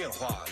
电话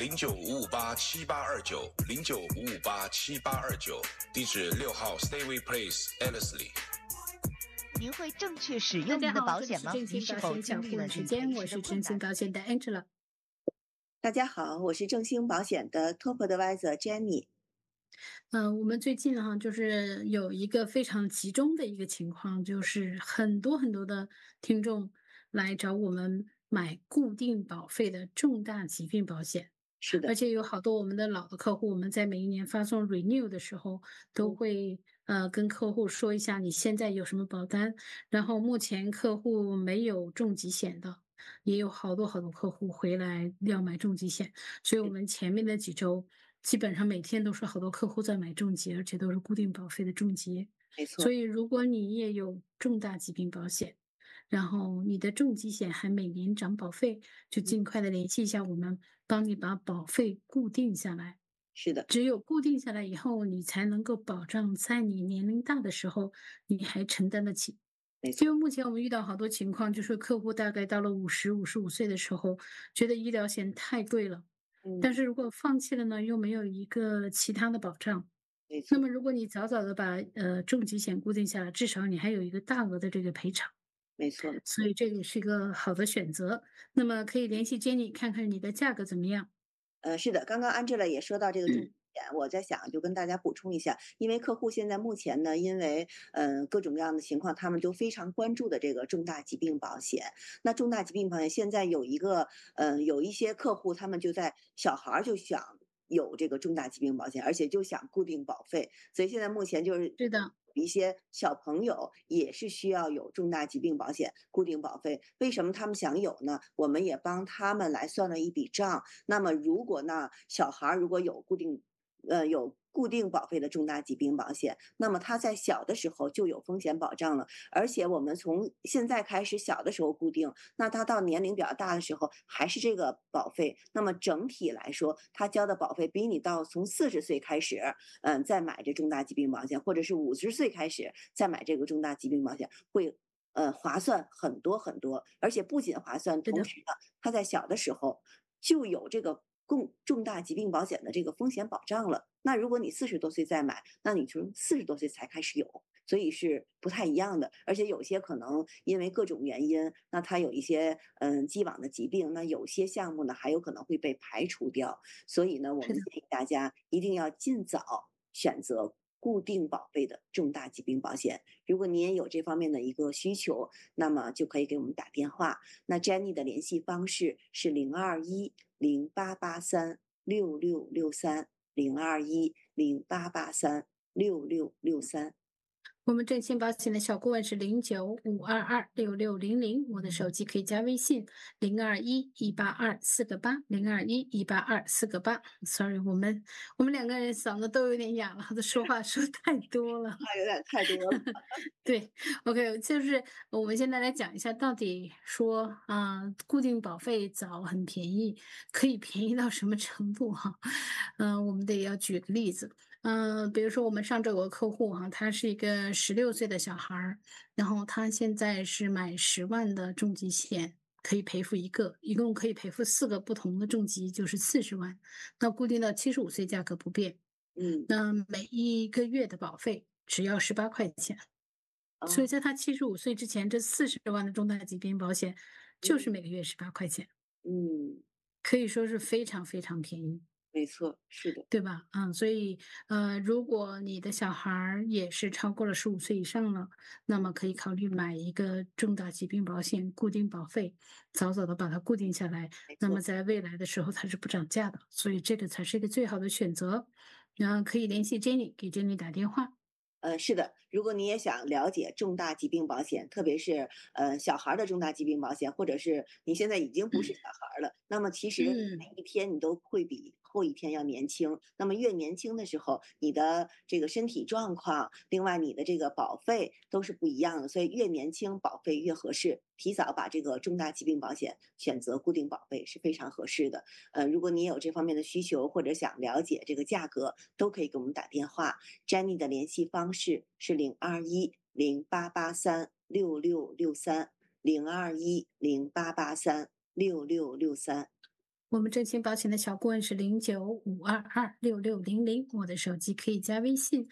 09-558-7829，09-558-7829，地址6号 Stayway Place Ellerslie。 您会正确使大用您的家好，这里保险吗？ 是正兴您是否保险小经历了理顾问时间，我赔时的是正兴困难？ 保险的 Angela。 大家好，我是正兴保险的 Top Advisor Jenny。 我们最近就是有一个非常集中的一个情况，就是很多很多的听众来找我们买固定保费的重大疾病保险， 是的， 而且有好多我们的老的客户，我们在每一年发送 renew 的时候，都会跟客户说一下你现在有什么保单，然后目前客户没有重疾险的，也有好多好多客户回来要买重疾险，所以我们前面的几周基本上每天都是好多客户在买重疾，而且都是固定保费的重疾。 没错所，以如果你也有重大疾病保险，然后你的重疾险还每年涨保费，就尽快的联系一下我们，帮你把保费固定下来。 是的， 只有固定下来以后，你才能够保障在你年龄大的时候，你还承担得起。 没错， 因为目前我们遇到好多情况，就是客户大概到了50、55岁的时候，觉得医疗险太贵了，但是如果放弃了呢，又没有一个其他的保障。 没错， 那么如果你早早的把重疾险固定下来，至少你还有一个大额的这个赔偿， 没错。 所以这个是一个好的选择。那么可以联系 Jenny 看看你的价格怎么样。 是的，刚刚 Angela 也说到这个重疾险，我在想就跟大家补充一下，因为客户现在目前呢，因为各种各样的情况，他们都非常关注的这个重大疾病保险。那重大疾病保险现在有一个有一些客户他们就在小孩儿就想有这个重大疾病保险，而且就想固定保费，所以现在目前就是是的， 一些小朋友也是需要有重大疾病保险固定保费。为什么他们想有呢？我们也帮他们来算了一笔账。那么如果呢，小孩如果有固定保费的重大疾病保险，那么他在小的时候就有风险保障了，而且我们从现在开始小的时候固定，那他到年龄比较大的时候还是这个保费，那么整体来说，他交的保费比你到从40岁开始，再买这重大疾病保险，或者是50岁开始再买这个重大疾病保险，会划算很多很多，而且不仅划算， 是的同时呢，他在小的时候就有这个重大疾病保险的这个风险保障了。那如果你40多岁再买，那你从40多岁才开始有，所以是不太一样的。而且有些可能因为各种原因，那他有一些既往的疾病，那有些项目呢还有可能会被排除掉。所以呢，我们是的建议大家一定要尽早选择固定保费的重大疾病保险。如果你也有这方面的一个需求，那么就可以给我们打电话。那 Jenny 的联系方式是021-0883-6663，021-0883-6663。 我们正兴保险的小顾问是0952266600，我的手机可以加微信0211824802118248。Sorry，我们两个人嗓子都有点哑了，都说话说太多了。 有点太多了。 对，OK，就是我们现在来讲一下，到底说固定保费早很便宜，可以便宜到什么程度哈？我们得要举个例子，比如说我们上周有个客户哈，他是一个16岁的小孩儿，然后他现在是买10万的重疾险，可以赔付一个，一共可以赔付4个不同的重疾，就是40万。那固定到75岁价格不变，那每一个月的保费只要18块钱。所以在他75岁之前，这40万的重大疾病保险就是每个月18块钱，可以说是非常非常便宜。 没错，是的， 对吧？所以如果你的小孩儿也是超过了15岁以上了，那么可以考虑买一个重大疾病保险固定保费，早早的把它固定下来。那么在未来的时候它是不涨价的，所以这个才是一个最好的选择。然后可以联系 Jenny，给 Jenny 打电话。 是的，如果你也想了解重大疾病保险，特别是小孩儿的重大疾病保险，或者是你现在已经不是小孩儿了，那么其实每一天你都会比后一天要年轻。那么越年轻的时候，你的这个身体状况，另外你的这个保费都是不一样的，所以越年轻保费越合适。提早把这个重大疾病保险选择固定保费是非常合适的。如果你有这方面的需求或者想了解这个价格，都可以给我们打电话。Jenny 的联系方式是021-0883-6663，021-0883-6663。 我们正兴保险的小顾问是0952266600，我的手机可以加微信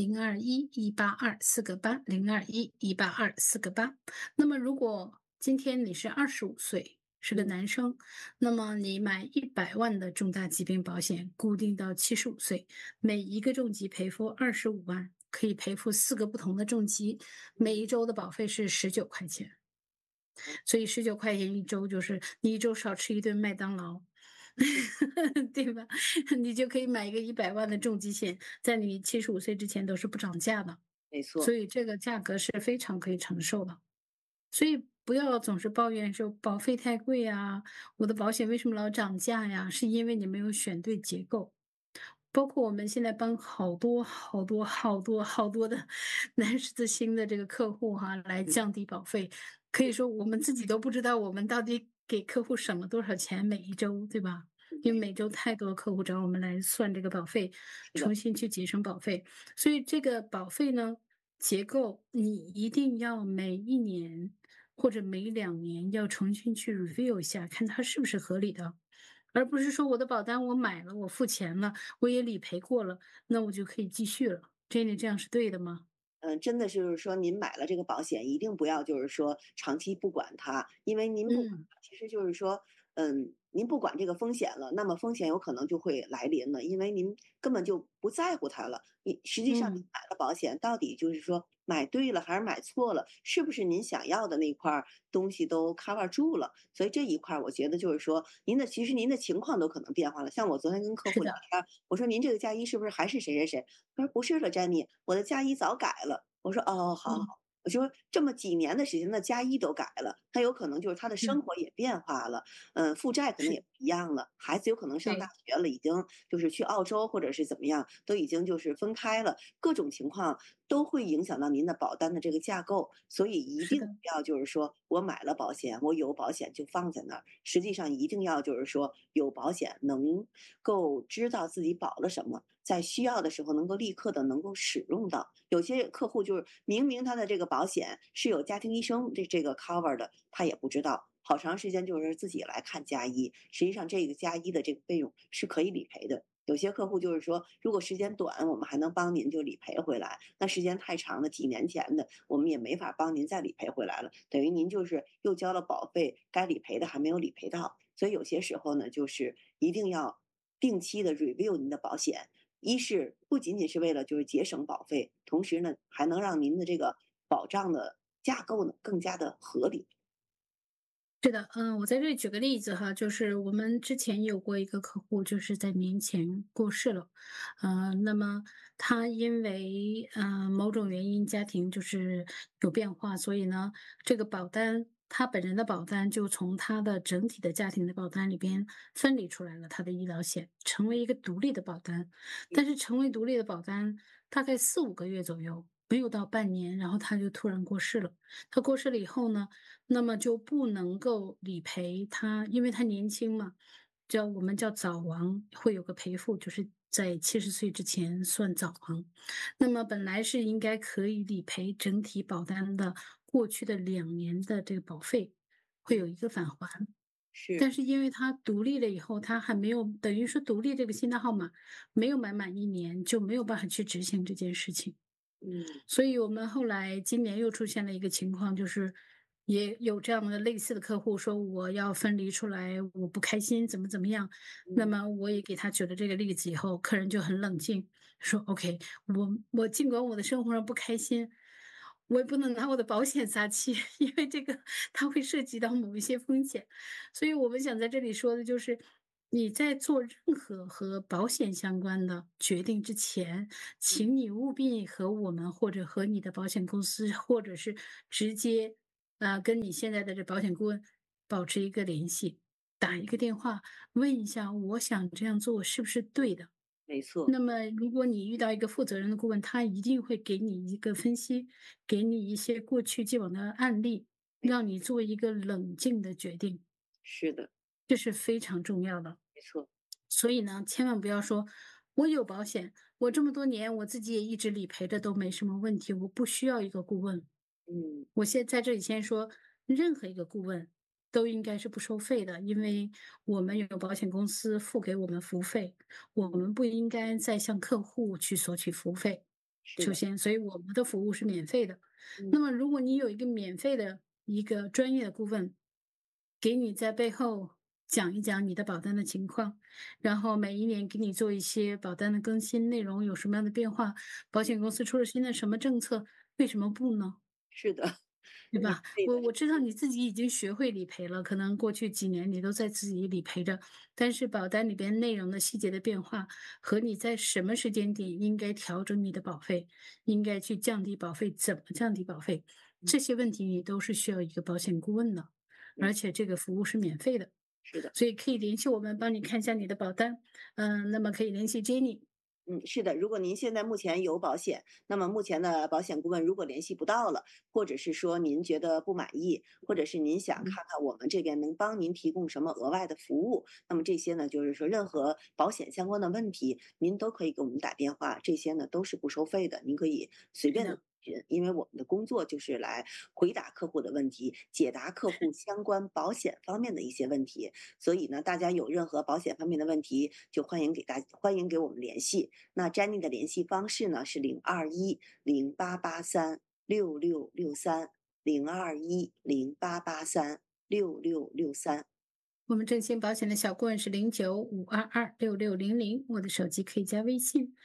0211824802118248。那么如果今天你是25岁，是个男生，那么你买100万的重大疾病保险，固定到75岁，每一个重疾赔付25万，可以赔付4个不同的重疾，每一周的保费是19块钱。所以19块钱一周，就是你一周少吃一顿麦当劳，对吧？你就可以买一个100万的重疾险，在你75岁之前都是不涨价的， 没错。 所以这个价格是非常可以承受的。所以不要总是抱怨说保费太贵呀，我的保险为什么老涨价呀？是因为你没有选对结构。包括我们现在帮好多好多好多好多的男士的新的这个客户哈，来降低保费，可以说我们自己都不知道我们到底给客户省了多少钱每一周，对吧？因为每周太多客户找我们来算这个保费， 是的。 重新去节省保费，所以这个保费呢，结构你一定要每1年或者每2年要重新去 review 一下，看它是不是合理的。而不是说我的保单我买了，我付钱了，我也理赔过了，那我就可以继续了。Jenny 这样是对的吗？ 真的是就是说您买了这个保险，一定不要就是说长期不管它，因为您不管嗯， 它，其实就是说，您不管这个风险了，那么风险有可能就会来临了，因为您根本就不在乎它了。你实际上您嗯， 买了保险，到底就是说买对了还是买错了，是不是您想要的那块儿东西都 cover 住了？所以这一块儿，我觉得就是说，其实您的情况都可能变化了。像我昨天跟客是的， 户聊天儿，我说您这个嫁衣是不是还是谁谁谁？他说不是了，Jenny，我的嫁衣早改了。我说哦，好好嗯， 好。我说这么几年的时间，那嫁衣都改了，他有可能就是他的生嗯， 活也变化了，负债可能也是， 不一样了，孩子有可能上大对， 学了，已经就是去澳洲或者是怎么样，都已经就是分开了，各种情况都会影响到您的保单的这个架构，所以一是的， 定不要就是说我买了保险，我有保险就放在那儿，实际上一定要就是说有保险能够知道自己保了什么，在需要的时候能够立刻的能够使用到。有些客户就是明明他的这个保险是有家庭医生这个 cover 的，他也不知道。好长时间就是自己来看加医，实际上这个加医的这个费用是可以理赔的。有些客户就是说，如果时间短，我们还能帮您就理赔回来；那时间太长了，几年前的，我们也没法帮您再理赔回来了。等于您就是又交了保费，该理赔的还没有理赔到。所以有些时候呢，就是一定要定期的 review 您的保险，一是不仅仅是为了就是节省保费，同时呢还能让您的这个保障的架构呢更加的合理。 是的，我在这里举个例子哈，就是我们之前有过一个客户，就是在年前过世了，那么他因为某种原因家庭就是有变化，所以呢，这个保单他本人的保单就从他的整体的家庭的保单里边分离出来了，他的医疗险成为一个独立的保单，但是成为独立的保单大概4、5个月左右，没有到半年，然后他就突然过世了。他过世了以后呢？那么就不能够理赔他，因为他年轻嘛，我们叫早亡，会有个赔付，就是在70岁之前算早亡。那么本来是应该可以理赔整体保单的过去的2年的这个保费，会有一个返还。 是。 但是因为他独立了以后，他还没有等于说独立这个新的号码没有满1年，就没有办法去执行这件事情。 嗯。 所以我们后来今年又出现了一个情况，就是也有这样的类似的客户说我要分离出来，我不开心，怎么怎么样。那嗯。 么我也给他举了这个例子以后，客人就很冷静，说 OK，我尽管我的生活上不开心，我也不能拿我的保险撒气，因为这个它会涉及到某一些风险。所以我们想在这里说的就是，你在做任何和保险相关的决定之前，请你务必和我们或者和你的保险公司，或者是直接跟你现在的这保险顾问保持一个联系，打一个电话问一下，我想这样做是不是对的？ 没错。 那么，如果你遇到一个负责任的顾问，他一定会给你一个分析，给你一些过去既往的案例，让你做一个冷静的决定， 是的。 这是非常重要的。 没错。 所以呢，千万不要说我有保险，我这么多年我自己也一直理赔的都没什么问题，我不需要一个顾问。 嗯。 我现在这里先说，任何一个顾问都应该是不收费的，因为我们有保险公司付给我们服务费，我们不应该再向客户去索取服务费。 是的， 首先，所以我们的服务是免费的。那嗯， 么，如果你有一个免费的一个专业的顾问，给你在背后讲一讲你的保单的情况，然后每一年给你做一些保单的更新内容有什么样的变化，保险公司出了新的什么政策，为什么不呢？ 是的， 对免吧？ 费的， 我知道你自己已经学会理赔了，可能过去几年你都在自己理赔着，但是保单里边内容的细节的变化和你在什么时间点应该调整你的保费，应该去降低保费，怎么降低保费， 嗯这些问题你都是需要一个保险顾问的， 嗯， 而且这个服务是免费的， 是的。 所以可以联系我们帮你看一下你的保单，那么可以联系 Jenny。 嗯，是的，如果您现在目前有保险，那么目前的保险顾问如果联系不到了，或者是说您觉得不满意，或者是您想嗯， 看看我们这边能帮您提供什么额外的服务，那么这些呢，就是说任何保险相关的问题，您都可以给我们打电话，这些呢都是不收费的，您可以随便的。 是的， 因为我们的工作就是来回答客户的问题，解答客户相关保险方面的一些问题，所以呢，大家有任何保险方面的问题，就欢迎给我们联系。那 Jenny 的联系方式呢是021088366663021088366663。 我们正新保险的小顾问是0952266600，我的手机可以加微信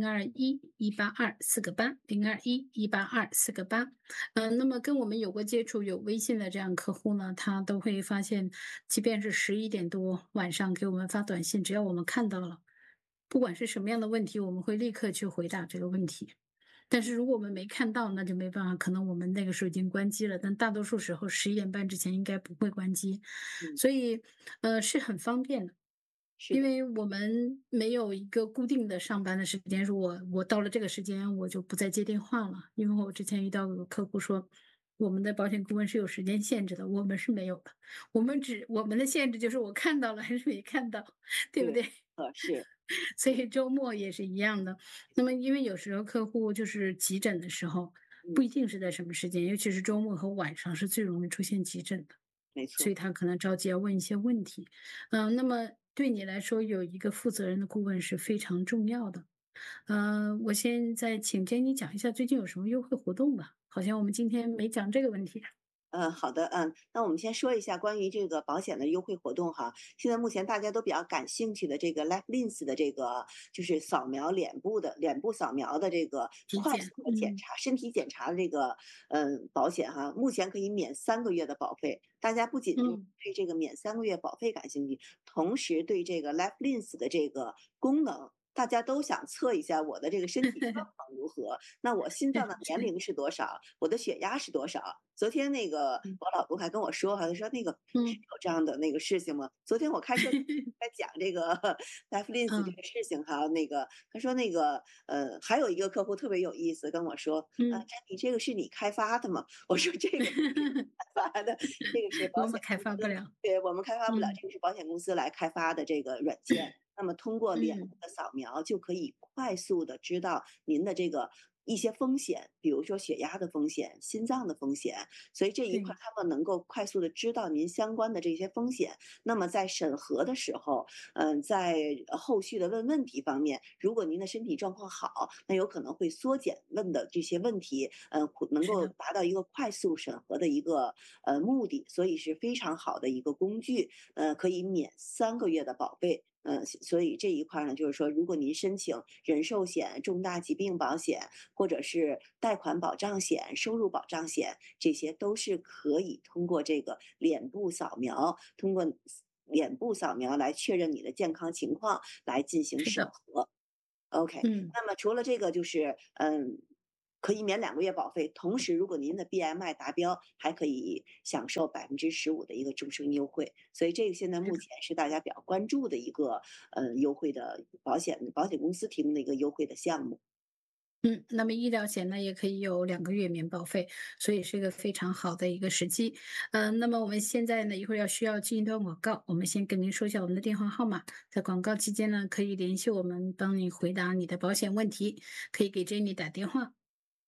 0211824802118248。那么跟我们有过接触、有微信的这样客户呢，他都会发现，即便是11点多晚上给我们发短信，只要我们看到了，不管是什么样的问题，我们会立刻去回答这个问题。但是如果我们没看到，那就没办法，可能我们那个时候已经关机了，但大多数时候11点半之前应该不会关机， 嗯， 所以是很方便的。 是的， 因为我们没有一个固定的上班的时间，说我到了这个时间我就不再接电话了。因为我之前遇到有客户说，我们的保险顾问是有时间限制的，我们是没有的。我们的限制就是我看到了还是没看到，对不对， 对？ 是， 所以周末也是一样的。那么因为有时候客户就是急诊的时候，不嗯， 一定是在什么时间，尤其是周末和晚上是最容易出现急诊的， 没错。 所以他可能着急要问一些问题。那么对你来说，有一个负责任的顾问是非常重要的。我现在请 Jenny 讲一下最近有什么优惠活动吧，好像我们今天没讲这个问题。 好的，那我们先说一下关于这个保险的优惠活动哈。现在目前大家都比较感兴趣的这个 LifeLinks 的这个就是扫描脸部扫描的这个体检， 快速的检查身体检查的这个保险哈，目前可以免3个月的保费。大家不仅就嗯， 对这个免3个月保费感兴趣，同时对这个 LifeLinks 的这个功能。大家都想测一下我的这个身体状况如何，那我心脏的年龄是多少？我的血压是多少？昨天那个嗯我老公还跟我说哈，他说那个是嗯有这样的那个事情吗？昨天我开车在讲这个 Netflix 这嗯个事情哈，那个他说那个还有一个客户特别有意思，跟我说嗯， 你这个是你开发的吗？我说这个不是开发的，这个是保我们开险公司， 发不了。 对我们开发不了， 嗯这个是保险公司来开发的这个软件。那么通过脸部嗯， 的扫描，就可以快速的知道您的这个一些风险，比如说血压的风险、心脏的风险，所以这一块对， 儿他们能够快速的知道您相关的这些风险。那么在审核的时候，在后续的问问题方面，如果您的身体状况好，那有可能会缩减问的这些问题，能够是的， 达到一个快速审核的一个目的，所以是非常好的一个工具，可以免3个月的保费。所以这一块儿呢，就是说，如果您申请人寿险、重大疾病保险，或者是贷款保障险、收入保障险，这些都是可以通过这个脸部扫描，通过脸部扫描来确认你的健康情况，来进行是的， 审核。OK， 嗯。 那么除了这个，就是可以免2个月保费，同时如果您的 BMI 达标，还可以享受15%的一个终身优惠。所以这个现在目前是大家比较关注的一个优惠的保险公司提供的一个优惠的项目。 那么医疗险呢，也可以有2个月免保费，所以是一个非常好的一个时机。那么我们现在呢，一会儿需要进一段广告，我们先跟您说一下我们的电话号码，在广告期间呢，可以联系我们，帮你回答你的保险问题，可以给 Jenny 打电话。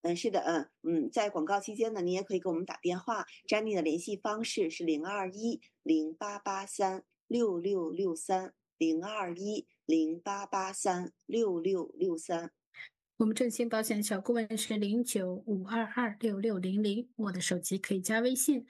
是的，在广告期间呢，你也可以给我们打电话，Jenny 的联系方式是02108836663，02108836663。 我们振兴保险小顾问是0952266600，我的手机可以加微信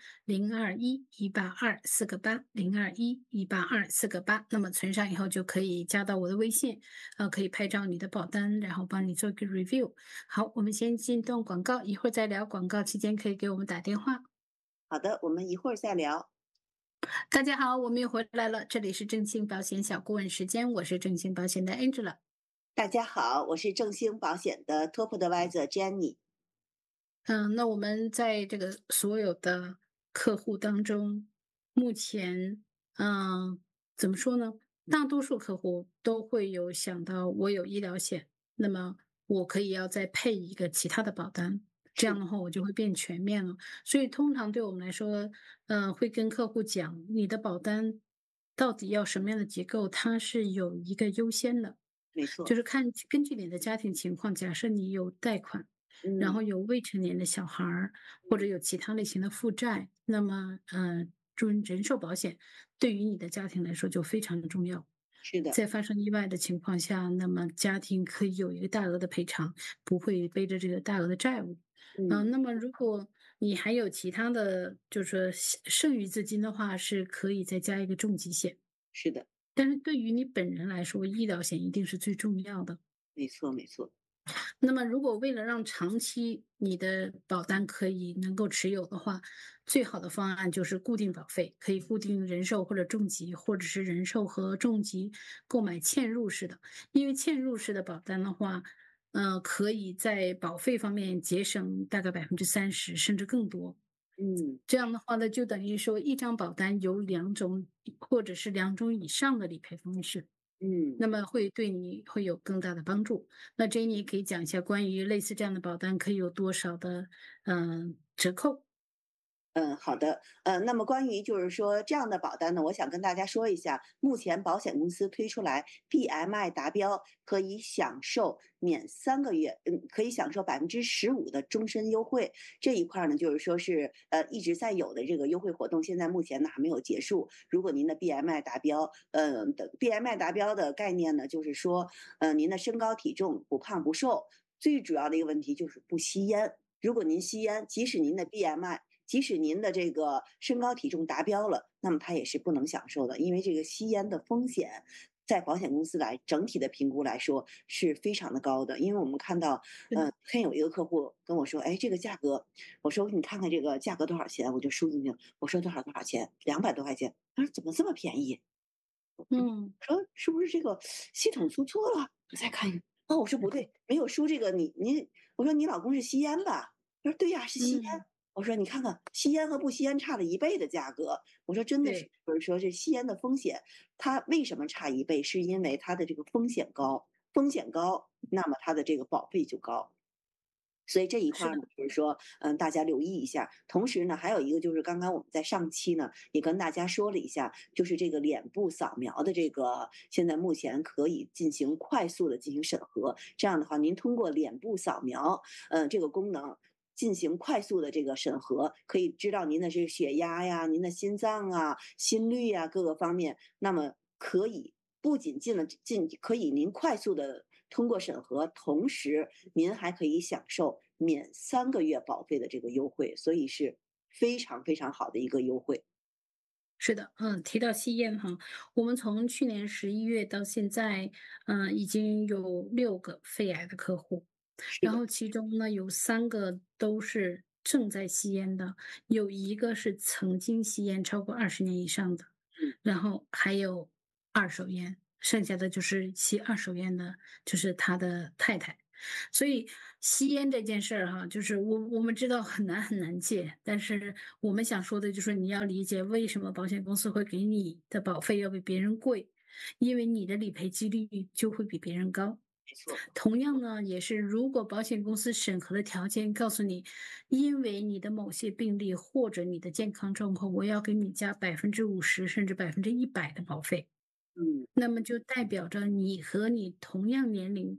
02118248，02118248。那么存上以后就可以加到我的微信，可以拍照你的保单，然后帮你做一个 review。好，我们先进段广告，一会儿再聊。广告期间可以给我们打电话。 好的，我们一会儿再聊。 大家好，我们又回来了，这里是振兴保险小顾问时间，我是振兴保险的 Angela。 大家好，我是正兴保险的 Top Advisor Jenny。 那我们在这个所有的客户当中，目前，怎么说呢？大多数客户都会有想到我有医疗险，那么我可以要再配一个其他的保单，这样的话我就会变全面了。所以通常对我们来说，会跟客户讲，你的保单到底要什么样的结构，它是有一个优先的。 没错。 就是根据你的家庭情况，假设你有贷款，然后有未成年的小孩儿，或者有其他类型的负债，那么人寿保险对于你的家庭来说就非常重要。 是的。 在发生意外的情况下，那么家庭可以有一个大额的赔偿，不会背着这个大额的债务。那么如果你还有其他的，就是说剩余资金的话，是可以再加一个重疾险。 是的。 但是对于你本人来说，医疗险一定是最重要的。 没错，没错。 那么如果为了让长期你的保单可以能够持有的话，最好的方案就是固定保费，可以固定人寿或者重疾，或者是人寿和重疾购买嵌入式的。因为嵌入式的保单的话，可以在保费方面节省大概30%甚至更多。这样的话呢，就等于说一张保单有2种或者是2种以上的理赔方式。那么会对你会有更大的帮助。那Jenny可以讲一下关于类似这样的保单可以有多少的折扣？ 好的。那么关于就是说这样的保单呢，我想跟大家说一下，目前保险公司推出来 BMI 达标可以享受免3个月，可以享受15%的终身优惠。这一块呢，就是说是一直在有的这个优惠活动，现在目前呢还没有结束。如果您的 BMI 达标，BMI 达标的概念呢，就是说您的身高体重不胖不瘦，最主要的一个问题就是不吸烟。如果您吸烟，即使您的 BMI，即使您的这个身高体重达标了，那么它也是不能享受的，因为这个吸烟的风险，在保险公司整体的评估来说是非常的高的。因为我们看到，有一个客户跟我说，哎，这个价格，我说你看看这个价格多少钱，我就输进去，我说多少钱，200多块钱，他说怎么这么便宜？我说是不是这个系统出错了？我再看一看，我说不对，没有输这个，我说你老公是吸烟吧？他说对呀，是吸烟。我说你看看，吸烟和不吸烟差了1倍的价格。我说真的是，就是说这吸烟的风险，它为什么差1倍？是因为它的这个风险高，那么它的这个保费就高。所以这一块呢，就是说，大家留意一下。同时呢，还有一个就是刚刚我们在上期呢也跟大家说了一下，就是这个脸部扫描的这个，现在目前可以快速的进行审核。这样的话，您通过脸部扫描，这个功能进行快速的这个审核，可以知道您的这个血压呀、您的心脏啊、心率呀各个方面，那么可以不仅可以您快速的通过审核，同时您还可以享受免3个月保费的这个优惠，所以是非常非常好的一个优惠。 是的，提到吸烟哈，我们从去年11月到现在，已经有6个肺癌的客户，然后其中呢有3个都是正在吸烟的，有1个是曾经吸烟超过20年以上的，然后还有二手烟，剩下的就是吸二手烟的，就是他的太太。所以吸烟这件事儿哈，就是我们知道很难戒，但是我们想说的就是你要理解为什么保险公司会给你的保费要比别人贵，因为你的理赔几率就会比别人高。 没错。 同样呢，也是如果保险公司审核的条件告诉你，因为你的某些病例或者你的健康状况，我要给你加50%甚至100%的保费。那么就代表着你和你同样年龄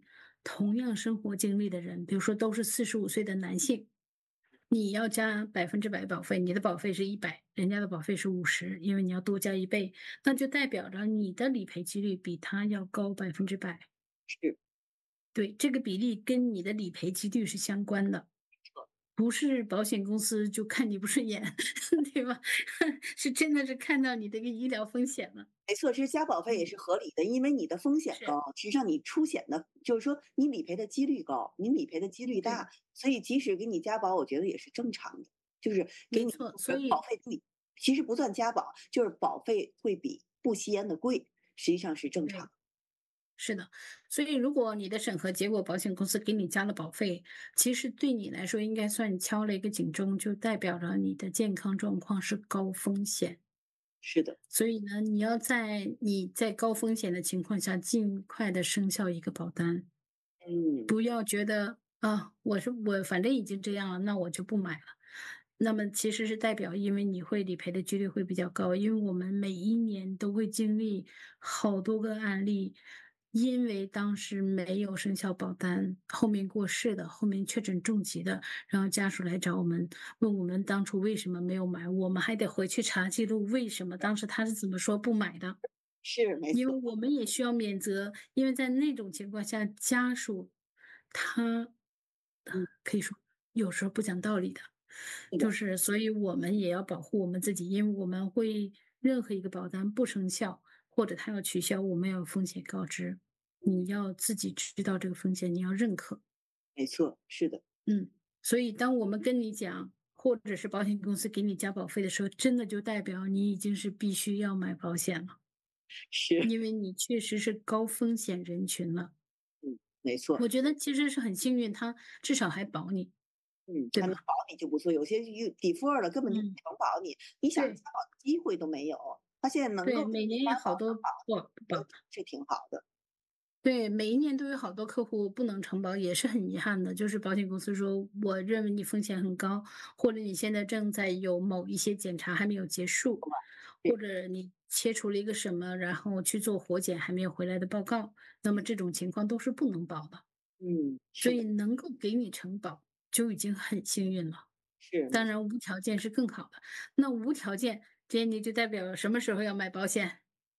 同样生活经历的人，比如说都是45岁的男性，你要加100%保费，你的保费是100，人家的保费是50，因为你要多加1倍，那就代表着你的理赔几率比他要高100%。 是。 对，这个比例跟你的理赔几率是相关的，不是保险公司就看你不顺眼，对吧？是真的是看到你的一个医疗风险了。 没错，其实加保费也是合理的，因为你的风险是， 高，实际上你出险的，就是说你理赔的几率高，你理赔的几率对， 大，所以即使给你加保，我觉得也是正常的，就是给你没错。所以保费比其实不算加保，就是保费会比不吸烟的贵，实际上是正常对。 的。 是的，所以如果你的审核结果保险公司给你加了保费，其实对你来说应该算敲了一个警钟，就代表着你的健康状况是高风险。 是的。 所以呢，你在高风险的情况下，尽快的生效一个保单， 嗯。 不要觉得啊，我反正已经这样了，那我就不买了。那么其实是代表，因为你会理赔的几率会比较高，因为我们每一年都会经历好多个案例，因为当时没有生效保单，后面过世的，后面确诊重疾的，然后家属来找我们，问我们当初为什么没有买，我们还得回去查记录，为什么当时他是怎么说不买的。 是，没错。 因为我们也需要免责，因为在那种情况下，家属他嗯。 可以说有时候不讲道理的， 是的。 就是所以我们也要保护我们自己，因为我们会任何一个保单不生效或者他要取消，我们要有风险告知，你要自己知道这个风险，你要认可。 没错，是的。 嗯，所以当我们跟你讲，或者是保险公司给你加保费的时候，真的就代表你已经是必须要买保险了。 是。 因为你确实是高风险人群了。 嗯。没错。 我觉得其实是很幸运，他至少还保你， 嗯， 对吧？ 还能保你就不错，有些抵付了根本就不嗯， 能保你，你想加对保的机会都没有。他现在能对， 够给每年你加保有好多不保都是挺好的。 对，每一年都有好多客户不能承保，也是很遗憾的。就是保险公司说，我认为你风险很高，或者你现在正在有某一些检查还没有结束，或对。 者你切除了一个什么，然后去做活检还没有回来的报告，那么这种情况都是不能保的。 嗯。是的。 所以能够给你承保就已经很幸运了。 是。没错。 当然，无条件是更好的。那无条件，这你就代表什么时候要买保险？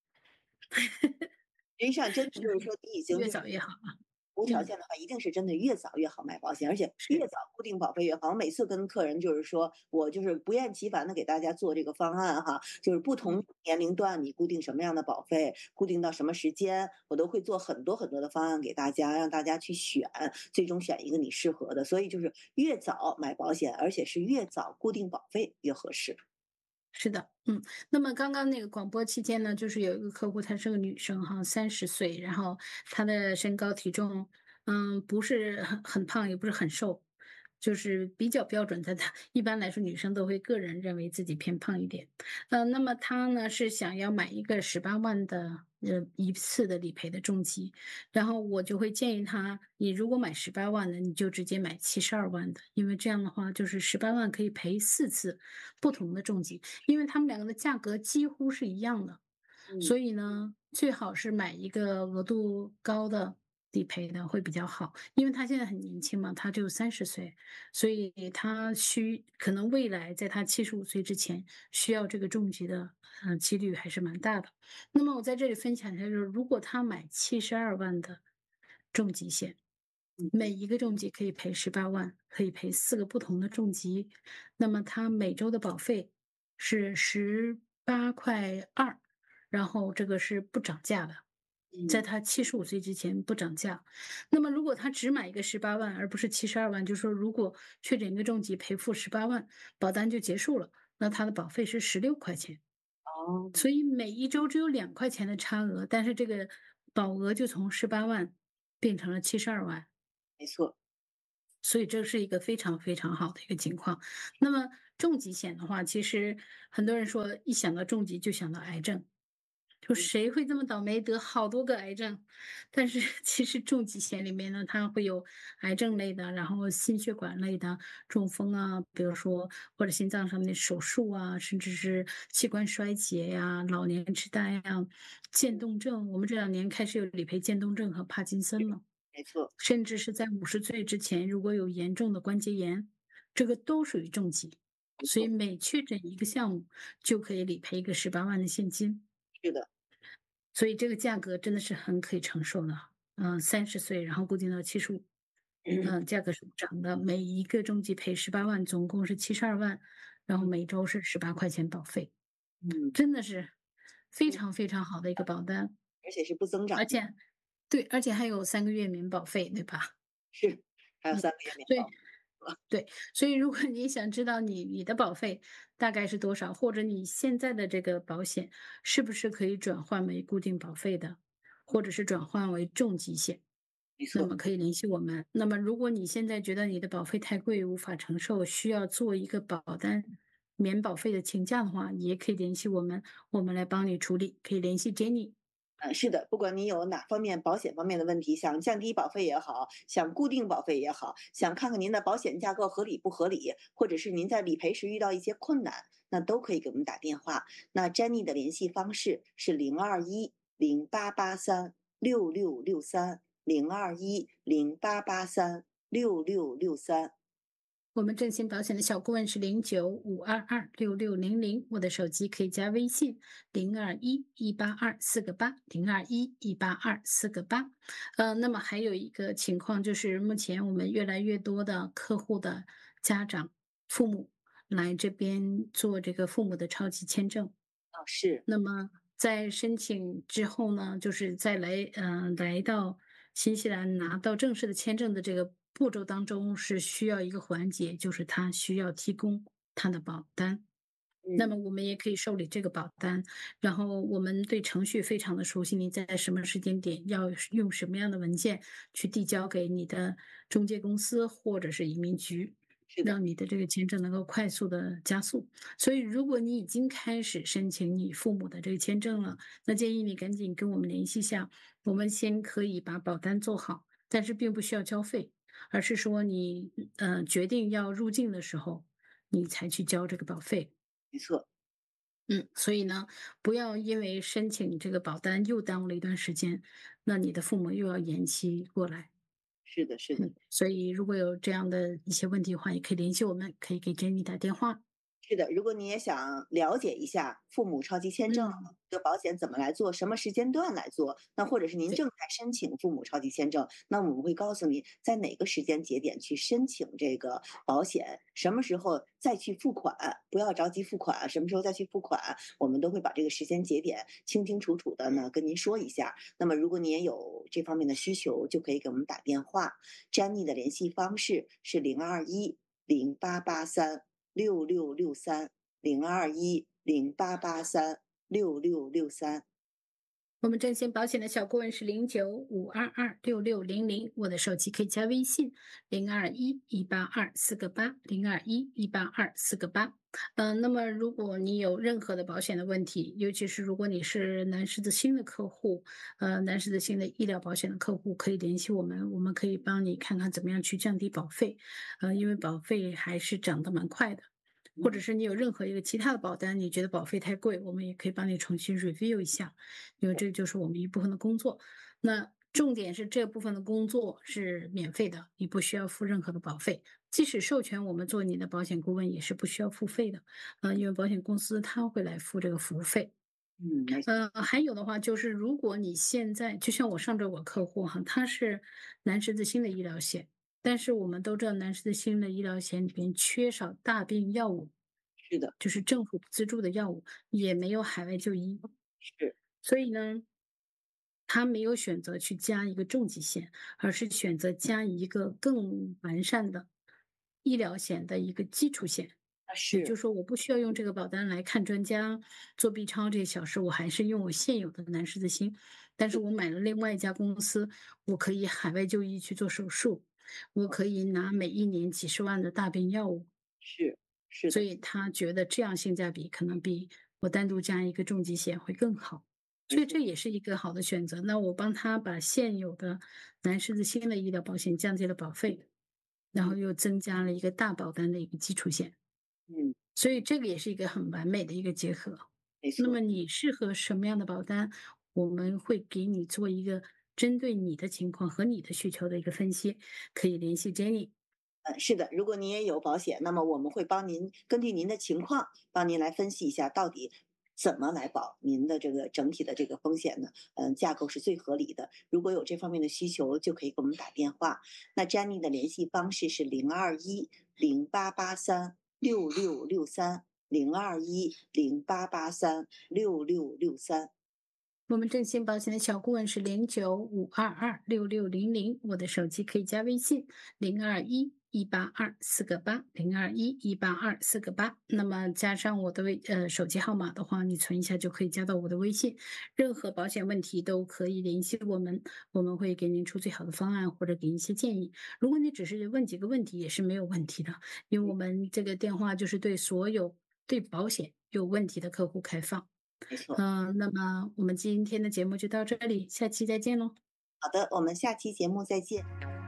实际上真的就是说你已经越就是早越好啊。 无条嗯， 件的话，一定是真的越早越好买保险，而且越是， 早固定保费越好。我每次跟客人就是说，我就是不厌其烦的给大家做这个方案哈，就是不嗯， 同年龄段你固定什么样的保费，固定到什么时间，我都会做很多很多的方案给大家，让大家去选，最终选一个你适合的。所以就是越早买保险，而且是越早固定保费越合适。 是的，嗯。那么刚刚那个广播期间呢，就是有一个客户，她是个女生哈，30岁，然后她的身高体重，不是很胖，也不是很瘦，就是比较标准的。她一般来说，女生都会个人认为自己偏胖一点。那么她呢是想要买一个18万的一次的理赔的重疾，然后我就会建议她，你如果买18万的，你就直接买72万的，因为这样的话就是18万可以赔4次不同的重疾，因为他们两个的价格几乎是一样的。 嗯。 所以呢，最好是买一个额度高的理赔的会比较好，因为他现在很年轻嘛，他就30岁，所以他可能未来在他75岁之前需要这个重疾的，几率还是蛮大的。那么我在这里分享一下，就是如果他买72万的重疾险，每一个重疾可以赔18万，可以赔4个不同的重疾，那么他每周的保费是18.2块，然后这个是不涨价的，在嗯。 他75岁之前不涨价。那么如果他只买一个18万，而不是72万，就是说如果确诊一个重疾赔付18万，保单就结束了，那他的保费是16块钱。 哦。 所以每一周只有2块钱的差额，但是这个保额就从18万变成了72万。 没错。 所以这是一个非常非常好的一个情况。那么重疾险的话，其实很多人说一想到重疾就想到癌症，就嗯。 谁会这么倒霉得好多个癌症？但是其实重疾险里面呢，它会有癌症类的，然后心血管类的，中风啊，比如说或者心脏上面的手术啊，甚至是器官衰竭呀、老年痴呆呀、渐冻症。我们这2年开始有理赔渐冻症和帕金森了。 没错， 甚至是在50岁之前，如果有严重的关节炎，这个都属于重疾。所以没错， 每确诊一个项目，就可以理赔一个18万的现金。 是的， 所以这个价格真的是很可以承受的。30岁，然后固定到75，价格是不涨的。每一个重疾赔18万，总共是72万，然后每周是18块钱保费， 嗯， 真的是非嗯， 常非常好的一个保单。 而且是不增长的， 而且对，而且还有3个月免保费，对吧？ 是，还有嗯， 3个月免所以保， 对，所以如果你想知道你的保费大概是多少，或者你现在的这个保险是不是可以转换为固定保费的，或者是转换为重疾险， 没错， 那么可以联系我们。那么如果你现在觉得你的保费太贵，无法承受，需要做一个保单免保费的请假的话，也可以联系我们，我们来帮你处理。可以联系 Jenny。 是的，不管你有哪方面保险方面的问题，想降低保费也好，想固定保费也好，想看看您的保险架构合理不合理，或者是您在理赔时遇到一些困难，那都可以给我们打电话。那 Jenny 的联系方式是02108836663，02108836663。 我们振兴保险的小顾问是0952266600，我的手机可以加微信0211824802118248。那么还有一个情况就是，目前我们越来越多的客户的家长、父母来这边做这个父母的超级签证。 是， 那么在申请之后呢，就是在来到新西兰拿到正式的签证的这个步骤当中，是需要一个环节，就是他需要提供他的保单。那嗯， 么我们也可以受理这个保单，然后我们对程序非常的熟悉，你在什么时间点要用什么样的文件去递交给你的中介公司或者是移民局， 是的， 让你的这个签证能够快速的加速。所以如果你已经开始申请你父母的这个签证了，那建议你赶紧跟我们联系一下，我们先可以把保单做好，但是并不需要交费，而是说你决定要入境的时候，你才去交这个保费。 没错， 所以呢，不要因为申请这个保单又耽误了一段时间，那你的父母又要延期过来。 是的，是的。 所以如果有这样的一些问题的话，也可以联系我们，可以给 Jenny 打电话。 是的，如果你也想了解一下父母超级签证嗯， 这个保险怎么来做，什么时间段来做，那或者是您对， 正在申请父母超级签证，那我们会告诉你在哪个时间节点去申请这个保险，什么时候再去付款，不要着急付款，什么时候再去付款，我们都会把这个时间节点清清楚楚的呢跟您说一下。那么如果你也有这方面的需求，就可以给我们打电话。Jenny 的联系方式是0210883666302108836663。 我们振兴保险的小顾问是0952266600，我的手机可以加微信0211824802118248。那么如果你有任何的保险的问题，尤其是如果你是南十字星的客户，南十字星的医疗保险的客户，可以联系我们，我们可以帮你看看怎么样去降低保费，因为保费还是涨得蛮快的。或者是你有任何一个其他的保单，你觉得保费太贵，我们也可以帮你重新 review 一下，因为这就是我们一部分的工作。那重点是这部分的工作是免费的，你不需要付任何的保费。即使授权我们做你的保险顾问，也是不需要付费的，因为保险公司他会来付这个服务费。 没错， 还有的话就是，如果你现在就像我上周我客户哈，他是南十字星的医疗险，但是我们都知道南十字星的医疗险里边缺少大病药物， 是的， 就是政府资助的药物，也没有海外就医， 是， 所以呢，他没有选择去加一个重疾险，而是选择加一个更完善的医疗险的一个基础险。也就是， 是说，我不需要用这个保单来看专家、做 B 超这些小事，我还是用我现有的南十字星。但是我买了另外一家公司，我可以海外就医去做手术，我可以拿每一年几十万的大病药物， 是，是的， 所以他觉得这样性价比可能比我单独加一个重疾险会更好。所以这也是一个好的选择。那我帮他把现有的南十字星的医疗保险降低了保费，然后嗯， 又增加了一个大保单的一个基础险。 嗯， 所以这个也是一个很完美的一个结合。 没错， 那么你适合什么样的保单，我们会给你做一个针对你的情况和你的需求的一个分析，可以联系 Jenny。 是的，如果您也有保险，那么我们会帮您根据您的情况，帮您来分析一下到底怎么来保您的这个整体的这个风险呢？架构是最合理的。如果有这方面的需求，就可以给我们打电话。那 Jenny 的联系方式是02108836663，02108836663。 我们正新保险的小顾问是0952266600，我的手机可以加微信021-182-4个8，021-182-4个8。那么加上我的手机号码的话，你存一下就可以加到我的微信。任何保险问题都可以联系我们，我们会给您出最好的方案或者给一些建议。如果你只是问几个问题也是没有问题的，因为我们这个电话就是对所有对保险有问题的客户开放。 没错。 那么我们今天的节目就到这里，下期再见喽。 好的，我们下期节目再见。